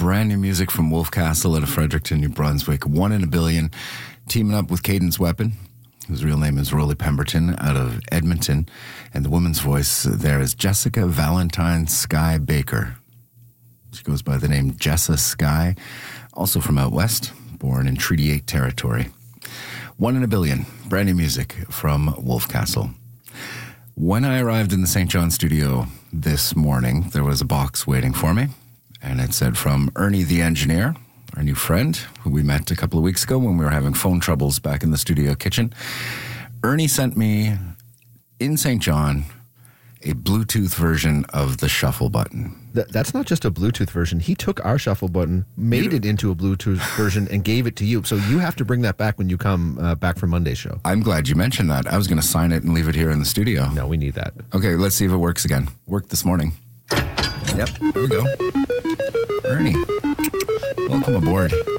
brand new music from Wolfcastle out of Fredericton, New Brunswick. One in a Billion, teaming up with Cadence Weapon, whose real name is Rolly Pemberton, out of Edmonton. And the woman's voice there is Jessica Valentine Sky Baker. She goes by the name Jessa Sky, also from out west, born in Treaty 8 territory. One in a Billion, brand new music from Wolfcastle. When I arrived in the St. John studio this morning, there was a box waiting for me, and it said from Ernie the engineer, our new friend, who we met a couple of weeks ago when we were having phone troubles back in the studio kitchen. Ernie sent me, in St. John, a Bluetooth version of the shuffle button. That's not just a Bluetooth version. He took our shuffle button, made it into a Bluetooth version, and gave it to you. So you have to bring that back when you come back for Monday's show. I'm glad you mentioned that. I was going to sign it and leave it here in the studio. No, we need that. Okay, let's see if it works again. Worked this morning. Yep, here we go. Ernie, welcome aboard.